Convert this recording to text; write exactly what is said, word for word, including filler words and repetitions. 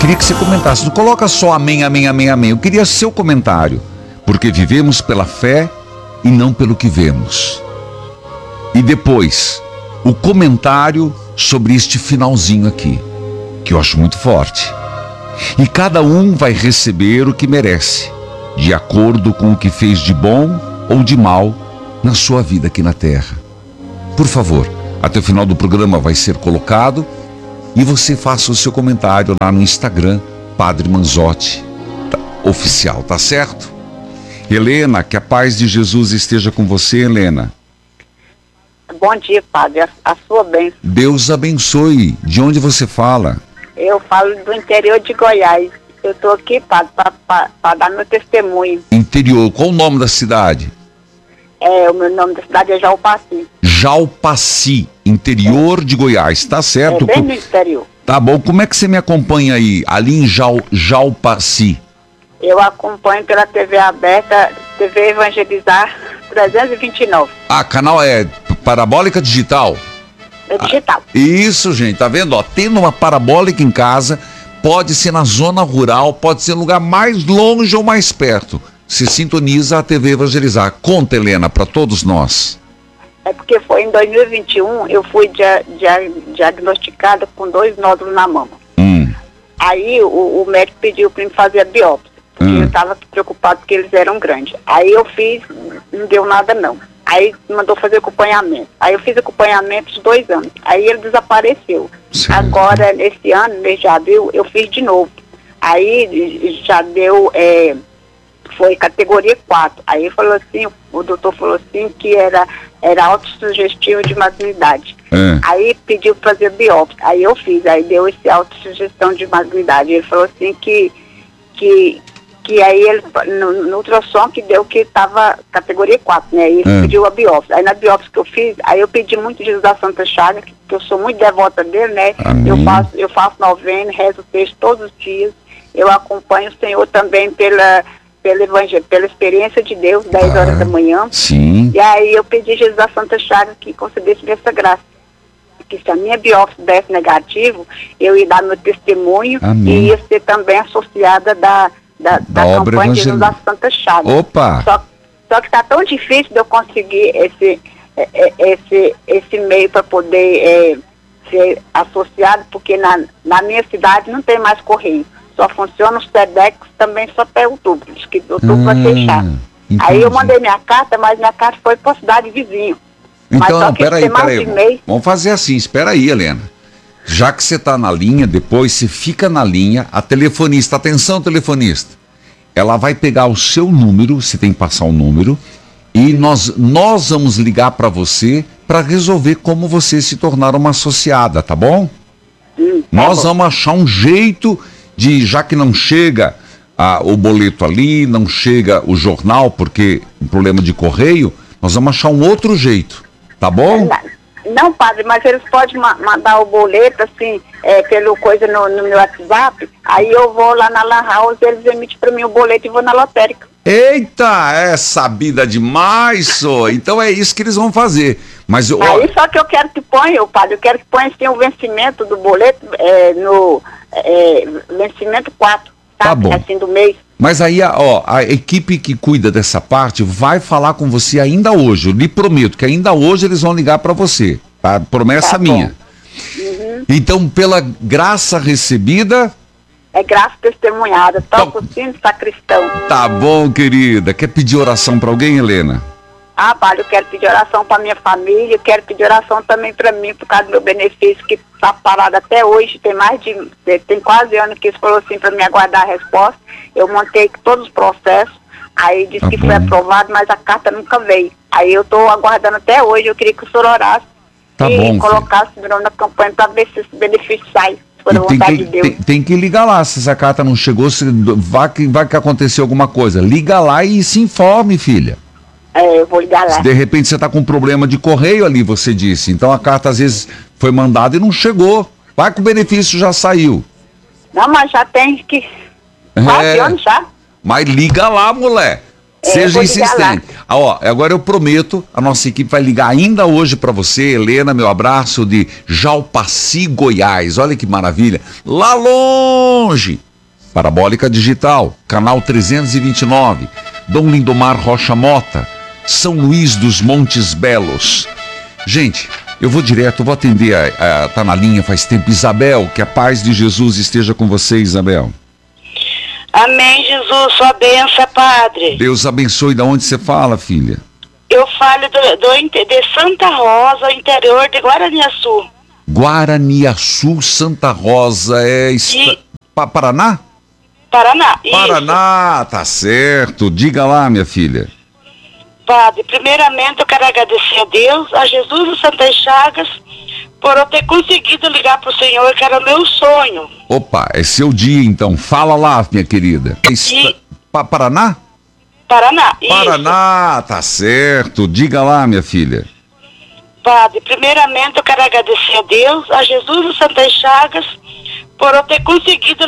queria que você comentasse. Não coloca só amém, amém, amém, amém. Eu queria seu comentário. Porque vivemos pela fé e não pelo que vemos. E depois, o comentário sobre este finalzinho aqui, que eu acho muito forte. E cada um vai receber o que merece, de acordo com o que fez de bom ou de mal na sua vida aqui na Terra. Por favor, até o final do programa vai ser colocado e você faça o seu comentário lá no Instagram, Padre Manzotti tá, oficial, tá certo? Helena, que a paz de Jesus esteja com você, Helena. Bom dia, Padre, a, a sua bênção. Deus abençoe. De onde você fala? Eu falo do interior de Goiás. Eu estou aqui, Padre, para dar meu testemunho. Interior, qual o nome da cidade? É, o meu nome da cidade é Jalpaci. Jalpaci, interior é. de Goiás, tá certo? É bem no interior. Tá bom, como é que você me acompanha aí, ali em Jal, Jalpaci? Eu acompanho pela T V aberta, T V Evangelizar trezentos e vinte e nove. Ah, canal é parabólica digital? É digital. Ah, isso, gente, tá vendo? Ó, tendo uma parabólica em casa, pode ser na zona rural, pode ser no lugar mais longe ou mais perto. Se sintoniza a T V Evangelizar. Conta, Helena, para todos nós. É porque foi em dois mil e vinte e um, eu fui dia, dia, diagnosticada com dois nódulos na mama. Hum. Aí o, o médico pediu para me fazer a biópsia. Porque hum. eu estava preocupado porque eles eram grandes. Aí eu fiz, não deu nada não. Aí mandou fazer acompanhamento. Aí eu fiz acompanhamento de dois anos. Aí ele desapareceu. Sim. Agora, nesse ano, mês de abril, eu fiz de novo. Aí já deu, é, foi categoria quatro. Aí ele falou assim, o doutor falou assim que era, era autossugestivo de malignidade. É. Aí pediu para fazer biópsia. Aí eu fiz, aí deu esse autossugestão de malignidade. Ele falou assim que... que que aí ele, no, no ultrassom que deu que estava categoria quatro, né? E ele é. pediu a biópsia. Aí na biópsia que eu fiz, aí eu pedi muito Jesus da Santa Chaga, que, que eu sou muito devota dele, né? Eu faço, eu faço novena, rezo o texto todos os dias. Eu acompanho o Senhor também pela, pela, evangel... pela experiência de Deus, dez ah, horas da manhã. Sim. E aí eu pedi Jesus da Santa Chaga que concedesse essa graça. Que se a minha biópsia desse negativo, eu ia dar meu testemunho. Amém. E ia ser também associada da... Da, da, da campanha de Jesus da Santa Chaga. Opa! Só, só que está tão difícil de eu conseguir esse, esse, esse meio para poder é, ser associado, porque na, na minha cidade não tem mais correio. Só funciona os SEDEX também só até outubro. Diz que outubro hum, vai fechar. Entendi. Aí eu mandei minha carta, mas minha carta foi para a cidade vizinha. Então, peraí, peraí. Vamos fazer assim, espera aí, Helena. Já que você está na linha, depois você fica na linha, a telefonista, atenção telefonista, ela vai pegar o seu número, você tem que passar o número, e nós, nós vamos ligar para você para resolver como você se tornar uma associada, tá bom? Sim, tá nós bom. Vamos achar um jeito de, já que não chega ah, o boleto ali, não chega o jornal, porque o problema de correio, nós vamos achar um outro jeito, tá bom? Não, padre, mas eles podem ma mandar o boleto, assim, é, pelo coisa no, no meu WhatsApp, aí eu vou lá na Lan House, eles emitem para mim o boleto e vou na lotérica. Eita, é sabida demais, só. Então é isso que eles vão fazer. Mas eu, aí só que eu quero que ponha, padre, eu quero que ponha assim, o vencimento do boleto é, no é, vencimento quatro, tá? Tá bom. Assim, do mês. Mas aí, ó, a equipe que cuida dessa parte vai falar com você ainda hoje. Eu lhe prometo que ainda hoje eles vão ligar para você, tá? Promessa tá minha. Uhum. Então, pela graça recebida... É graça testemunhada. Toca o sino, sacristão. Tá bom, querida. Quer pedir oração para alguém, Helena? Ah, padre, eu quero pedir oração para minha família, eu quero pedir oração também para mim, por causa do meu benefício, que está parado até hoje, tem mais de, tem quase ano que eles falou assim para me aguardar a resposta. Eu montei todos os processos, aí disse tá que bom. Foi aprovado, mas a carta nunca veio. Aí eu estou aguardando até hoje, eu queria que o senhor orasse tá e bom, colocasse o nome na campanha para ver se esse benefício sai. Por a vontade que, de Deus. Tem, tem que ligar lá, se essa carta não chegou, se vai que, vai que acontecer alguma coisa. Liga lá e se informe, filha. É, eu vou ligar lá. Se de repente você está com um problema de correio ali, você disse. Então a carta às vezes foi mandada e não chegou. Vai que o benefício já saiu. Não, mas já tem que... Quase é, anos já. Mas liga lá, mulher. Seja insistente. Ah, ó, agora eu prometo, a nossa equipe vai ligar ainda hoje para você, Helena, meu abraço de Jalpaci, Goiás. Olha que maravilha. Lá longe. Parabólica Digital, canal trezentos e vinte e nove. Dom Lindomar Rocha Mota, São Luís dos Montes Belos. Gente, eu vou direto, vou atender, a, a, tá na linha faz tempo. Isabel, que a paz de Jesus esteja com você, Isabel. Amém, Jesus, sua bênção, Padre. Deus abençoe. Da onde você fala, filha? Eu falo do, do, de Santa Rosa, interior de Guaraniaçu. Guaraniaçu, Santa Rosa, é... E... Pa Paraná? Paraná, isso. Paraná, tá certo. Diga lá, minha filha. Padre, primeiramente eu quero agradecer a Deus, a Jesus e Santas Chagas, por eu ter conseguido ligar pro Senhor, que era o meu sonho. Opa, é seu dia então. Fala lá, minha querida. E... Pa Paraná? Paraná, isso. Paraná, tá certo. Diga lá, minha filha. Padre, primeiramente eu quero agradecer a Deus, a Jesus e Santas Chagas, por eu ter conseguido